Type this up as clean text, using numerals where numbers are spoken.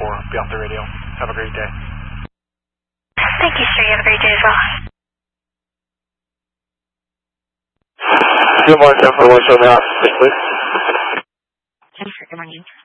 Be off the radio. Have a great day. Thank you, sir. You have a great day as well. Good morning, 1041, show me off, please. Jennifer, good morning.